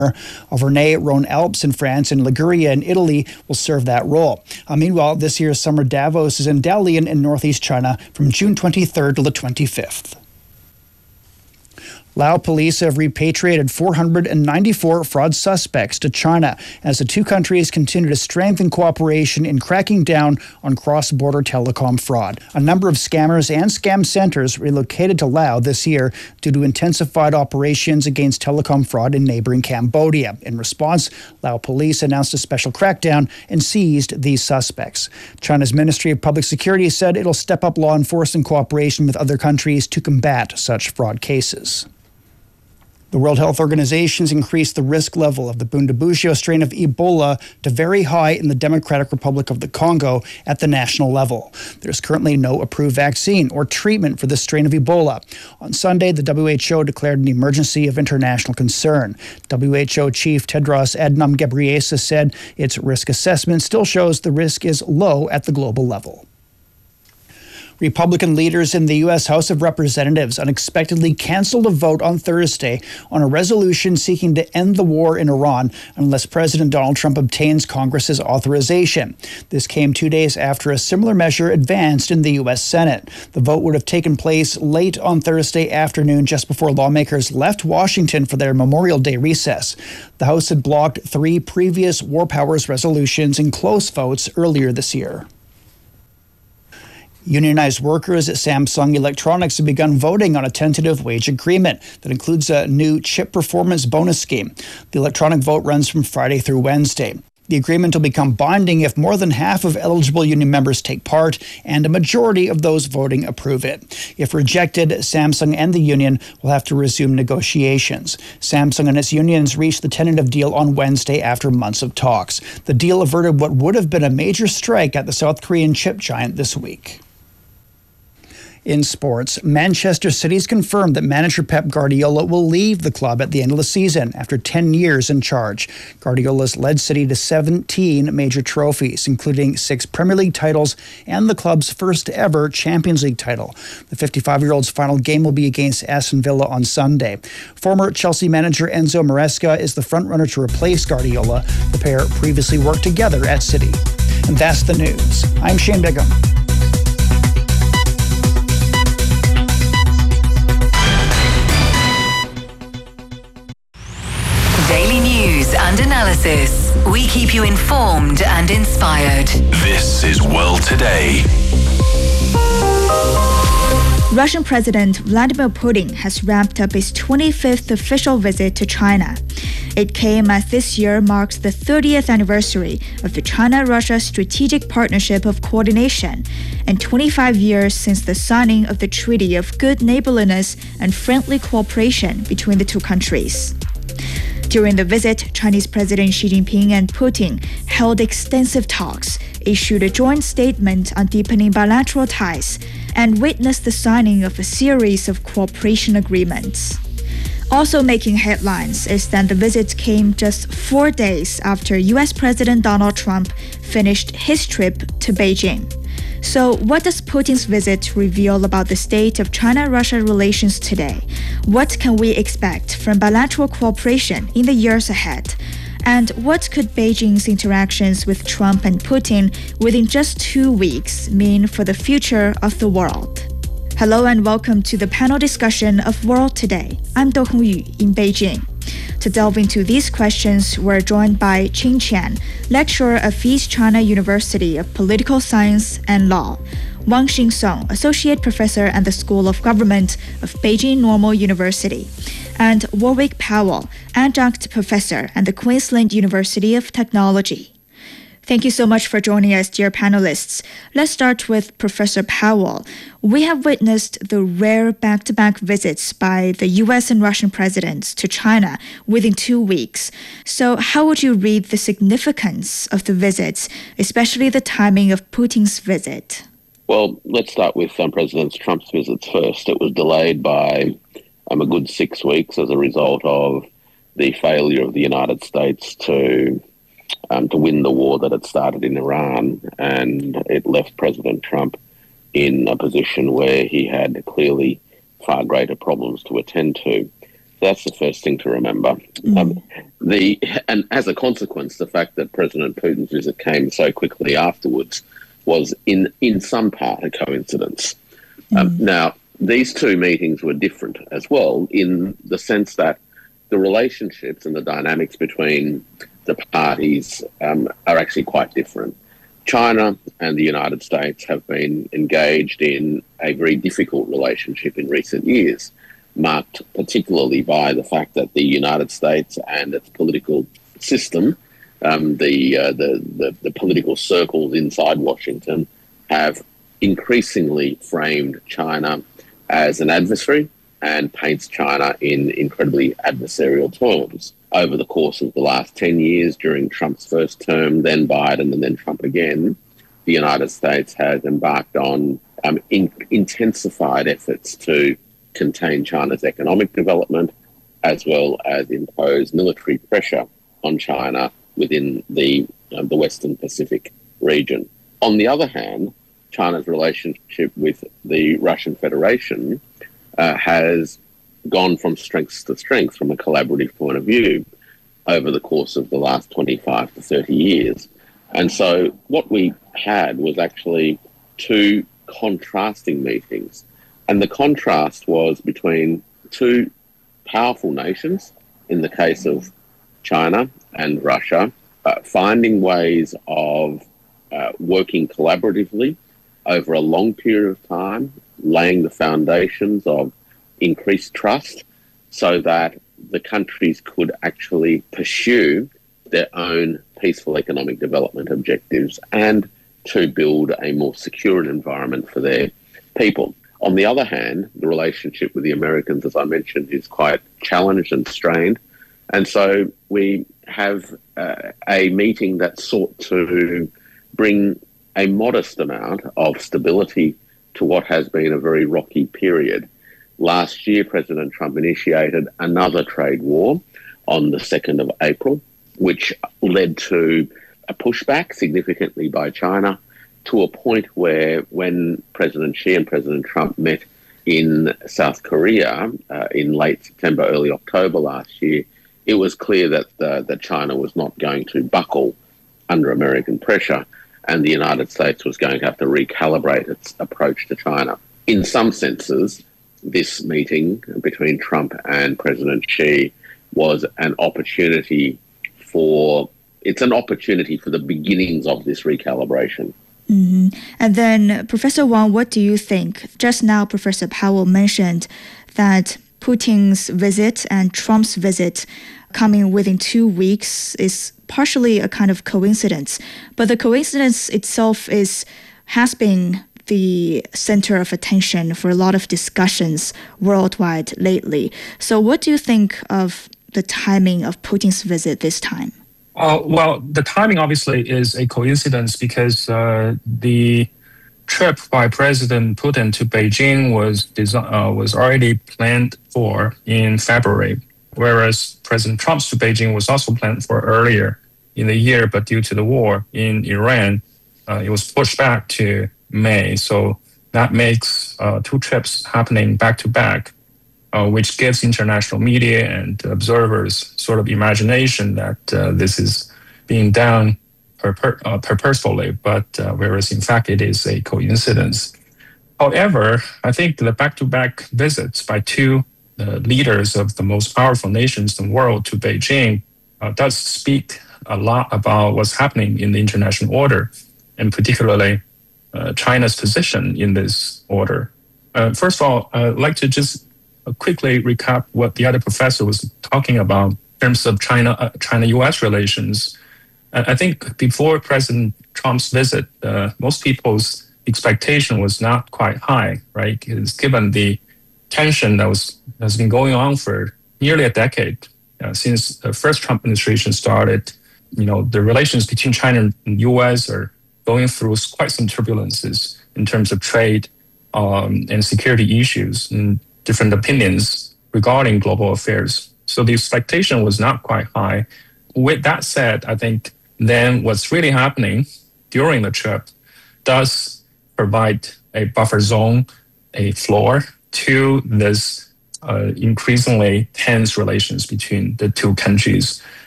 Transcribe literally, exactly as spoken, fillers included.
Auvergne-Rhône-Alpes in France and Liguria in Italy will serve that role. Uh, meanwhile, this year's Summer Davos is in Dalian in northeast China from June twenty-third to the twenty-fifth. Lao police have repatriated four hundred ninety-four fraud suspects to China as the two countries continue to strengthen cooperation in cracking down on cross-border telecom fraud. A number of scammers and scam centers relocated to Laos this year due to intensified operations against telecom fraud in neighboring Cambodia. In response, Lao police announced a special crackdown and seized these suspects. China's Ministry of Public Security said it'll step up law enforcement cooperation with other countries to combat such fraud cases. The World Health Organization has increased the risk level of the Bundibugyo strain of Ebola to very high in the Democratic Republic of the Congo at the national level. There's currently no approved vaccine or treatment for this strain of Ebola. On Sunday, the W H O declared an emergency of international concern. W H O Chief Tedros Adhanom Ghebreyesus said its risk assessment still shows the risk is low at the global level. Republican leaders in the U S House of Representatives unexpectedly canceled a vote on Thursday on a resolution seeking to end the war in Iran unless President Donald Trump obtains Congress's authorization. This came two days after a similar measure advanced in the U S Senate. The vote would have taken place late on Thursday afternoon, just before lawmakers left Washington for their Memorial Day recess. The House had blocked three previous war powers resolutions in close votes earlier this year. Unionized workers at Samsung Electronics have begun voting on a tentative wage agreement that includes a new chip performance bonus scheme. The electronic vote runs from Friday through Wednesday. The agreement will become binding if more than half of eligible union members take part and a majority of those voting approve it. If rejected, Samsung and the union will have to resume negotiations. Samsung and its unions reached the tentative deal on Wednesday after months of talks. The deal averted what would have been a major strike at the South Korean chip giant this week. In sports, Manchester City's confirmed that manager Pep Guardiola will leave the club at the end of the season after ten years in charge. Guardiola's led City to seventeen major trophies, including six Premier League titles and the club's first ever Champions League title. The fifty-five-year-old's final game will be against Aston Villa on Sunday. Former Chelsea manager Enzo Maresca is the frontrunner to replace Guardiola. The pair previously worked together at City. And that's the news. I'm Shane Bigham. Daily news and analysis. We keep you informed and inspired. This is World Today. Russian President Vladimir Putin has wrapped up his twenty-fifth official visit to China. It came as this year marks the thirtieth anniversary of the China-Russia Strategic Partnership of Coordination and twenty-five years since the signing of the Treaty of Good Neighborliness and Friendly Cooperation between the two countries. During the visit, Chinese President Xi Jinping and Putin held extensive talks, issued a joint statement on deepening bilateral ties, and witnessed the signing of a series of cooperation agreements. Also making headlines is that the visit came just four days after U S President Donald Trump finished his trip to Beijing. So what does Putin's visit reveal about the state of China-Russia relations today? What can we expect from bilateral cooperation in the years ahead? And what could Beijing's interactions with Trump and Putin within just two weeks mean for the future of the world? Hello and welcome to the panel discussion of World Today. I'm Do Hongyu in Beijing. To delve into these questions, we're joined by Qing Qian, lecturer of East China University of Political Science and Law, Wang Xingsong, associate professor at the School of Government of Beijing Normal University, and Warwick Powell, adjunct professor at the Queensland University of Technology. Thank you so much for joining us, dear panelists. Let's start with Professor Powell. We have witnessed the rare back-to-back visits by the U S and Russian presidents to China within two weeks. So how would you read the significance of the visits, especially the timing of Putin's visit? Well, let's start with um, President Trump's visits first. It was delayed by um, a good six weeks as a result of the failure of the United States to Um, to win the war that had started in Iran, and it left President Trump in a position where he had clearly far greater problems to attend to. That's the first thing to remember. Mm. Um, the and as a consequence, the fact that President Putin's visit came so quickly afterwards was in, in some part a coincidence. Mm. Um, now, these two meetings were different as well in the sense that the relationships and the dynamics between the parties um, are actually quite different. China and the United States have been engaged in a very difficult relationship in recent years, marked particularly by the fact that the United States and its political system, um, the, uh, the, the the political circles inside Washington, have increasingly framed China as an adversary and paints China in incredibly adversarial terms. Over the course of the last ten years, during Trump's first term, then Biden, and then Trump again, the United States has embarked on um, in, intensified efforts to contain China's economic development, as well as impose military pressure on China within the, uh, the Western Pacific region. On the other hand, China's relationship with the Russian Federation uh, has gone from strength to strength from a collaborative point of view over the course of the last twenty-five to thirty years. And so what we had was actually two contrasting meetings. And the contrast was between two powerful nations, in the case of China and Russia, uh, finding ways of uh, working collaboratively over a long period of time, laying the foundations of increased trust so that the countries could actually pursue their own peaceful economic development objectives and to build a more secure environment for their people. On the other hand, the relationship with the Americans, as I mentioned, is quite challenged and strained. And so we have uh, a meeting that sought to bring a modest amount of stability to what has been a very rocky period. Last year, President Trump initiated another trade war on the second of April, which led to a pushback significantly by China to a point where when President Xi and President Trump met in South Korea uh, in late September, early October last year, it was clear that, uh, that China was not going to buckle under American pressure, and the United States was going to have to recalibrate its approach to China. In some senses, this meeting between Trump and President Xi was an opportunity for, it's an opportunity for the beginnings of this recalibration. Mm-hmm. And then, Professor Wang, what do you think? Just now, Professor Powell mentioned that Putin's visit and Trump's visit coming within two weeks is partially a kind of coincidence. But the coincidence itself is has been the center of attention for a lot of discussions worldwide lately. So what do you think of the timing of Putin's visit this time? Uh, well, the timing obviously is a coincidence because uh, the trip by President Putin to Beijing was desi- uh, was already planned for in February, whereas President Trump's to Beijing was also planned for earlier in the year, but due to the war in Iran, uh, it was pushed back to May. So that makes uh, two trips happening back to back, uh, which gives international media and observers sort of imagination that uh, this is being done pur- uh, purposefully, but uh, whereas in fact it is a coincidence. However, I think the back-to-back visits by two uh, leaders of the most powerful nations in the world to Beijing uh, does speak a lot about what's happening in the international order, and particularly uh, China's position in this order. Uh, first of all, I'd like to just quickly recap what the other professor was talking about in terms of China, uh, China-U S relations. Uh, I think before President Trump's visit, uh, most people's expectation was not quite high, right? Because given the tension that was has been going on for nearly a decade uh, since the first Trump administration started, you know, the relations between China and U S are going through quite some turbulences in terms of trade um, and security issues and different opinions regarding global affairs. So the expectation was not quite high. With that said, I think then what's really happening during the trip does provide a buffer zone, a floor to this uh, increasingly tense relations between the two countries.